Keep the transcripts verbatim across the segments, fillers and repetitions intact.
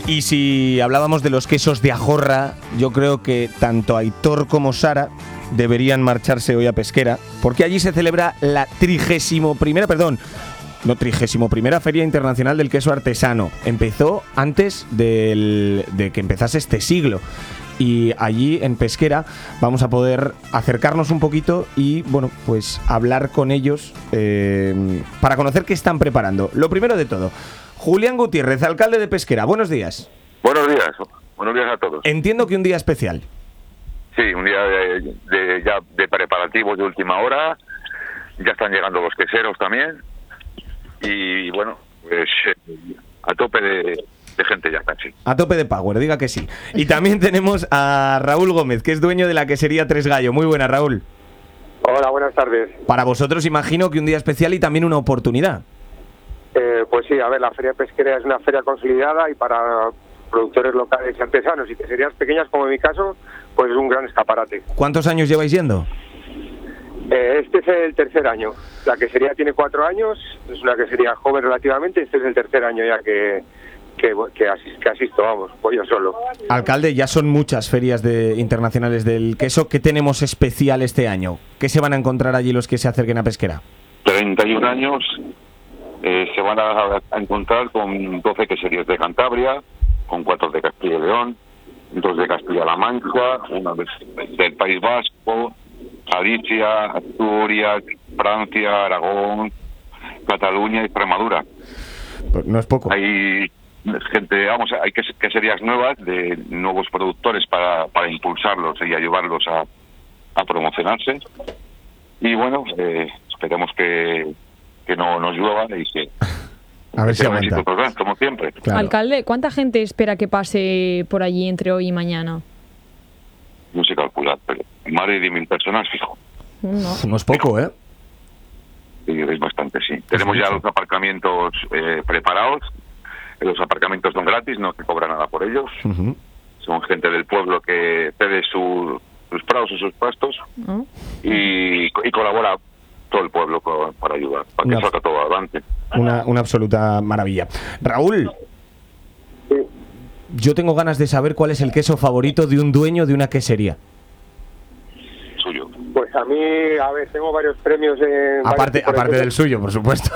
Y si hablábamos de los quesos de Ajorra, yo creo que tanto Aitor como Sara deberían marcharse hoy a Pesquera, porque allí se celebra la trigésimo primera, perdón, no trigésimo primera Feria Internacional del Queso Artesano. Empezó antes del, de que empezase este siglo. Y allí en Pesquera vamos a poder acercarnos un poquito y, bueno, pues hablar con ellos eh, para conocer qué están preparando. Lo primero de todo, Julián Gutiérrez, alcalde de Pesquera, buenos días. Buenos días, buenos días a todos. Entiendo que un día especial. Sí, un día de, de, ya de preparativos de última hora, ya están llegando los queseros también, y bueno, pues a tope de... de gente ya casi. A tope de power, diga que sí. Y también tenemos a Raúl Gómez, que es dueño de la quesería Tres Gallo. Muy buena, Raúl. Hola, buenas tardes. Para vosotros imagino que un día especial y también una oportunidad. Eh, pues sí, a ver, la Feria Pesquera es una feria consolidada y para productores locales y artesanos y queserías pequeñas, como en mi caso, pues es un gran escaparate. ¿Cuántos años lleváis yendo? Eh, este es el tercer año. La quesería tiene cuatro años, es una quesería joven relativamente, este es el tercer año ya que... Que, que, asist, que asisto, vamos, voy yo solo. Alcalde, ya son muchas ferias de, internacionales del queso. ¿Qué tenemos especial este año? ¿Qué se van a encontrar allí los que se acerquen a Pesquera? treinta y un años eh, se van a, a encontrar con doce queserías de Cantabria, con cuatro de Castilla y León, dos de Castilla-La Mancha, una de, del País Vasco, Galicia, Asturias, Francia, Aragón, Cataluña y Extremadura. Pues no es poco. Hay gente, vamos, hay queserías nuevas de nuevos productores para, para impulsarlos y ayudarlos a, a promocionarse. Y bueno, eh, esperemos que, que no nos llueva y que a ver si aumenta. Total, como siempre. Claro. Alcalde, ¿cuánta gente espera que pase por allí entre hoy y mañana? No sé calcular, pero más de diez mil personas, fijo. No, no es poco, ¿eh? Sí, es bastante, sí. Es Tenemos mucho. Ya los aparcamientos eh, preparados. Los aparcamientos son gratis, no se cobra nada por ellos. Uh-huh. Son gente del pueblo que cede su, sus prados y sus pastos uh-huh. y, y colabora todo el pueblo con, para ayudar, para que una, salga todo adelante. Una, una absoluta maravilla. Raúl, sí. Yo tengo ganas de saber cuál es el queso favorito de un dueño de una quesería. Suyo. Pues a mí, a ver, tengo varios premios en... Aparte, aparte del suyo, por supuesto.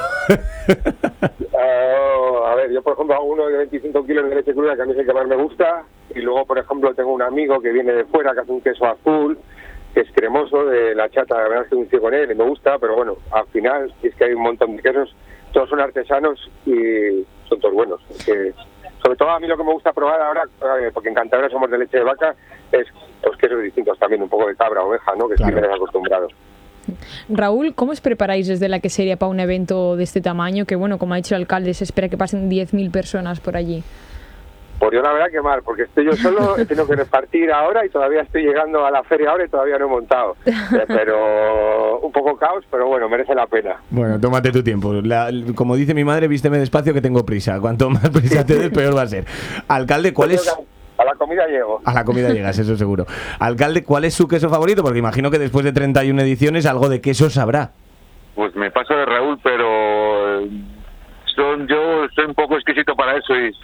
Uh, a ver, yo por ejemplo hago uno de veinticinco kilos de leche cruda que a mí es el que más me gusta, y luego por ejemplo tengo un amigo que viene de fuera que hace un queso azul que es cremoso de la chata, la verdad es que coincido con él y me gusta, pero bueno, al final es que hay un montón de quesos, todos son artesanos y son todos buenos. Es que, sobre todo a mí lo que me gusta probar ahora, porque en Cantabria somos de leche de vaca, es los quesos distintos también, un poco de cabra, oveja, ¿no? Que claro. Estoy menos acostumbrado. Raúl, ¿cómo os preparáis desde la quesería para un evento de este tamaño? Que bueno, como ha dicho el alcalde, se espera que pasen diez mil personas por allí. Pues yo la verdad que mal, porque estoy yo solo, he tenido que repartir ahora y todavía estoy llegando a la feria ahora y todavía no he montado. Eh, pero un poco caos, pero bueno, merece la pena. Bueno, tómate tu tiempo. La, como dice mi madre, vísteme despacio que tengo prisa. Cuanto más prisa te des, peor va a ser. Alcalde, ¿cuál es...? A la comida llego. A la comida llegas, eso seguro. Alcalde, ¿cuál es su queso favorito? Porque imagino que después de treinta y una ediciones algo de queso sabrá. Pues me paso de Raúl, pero son, yo soy un poco exquisito para eso y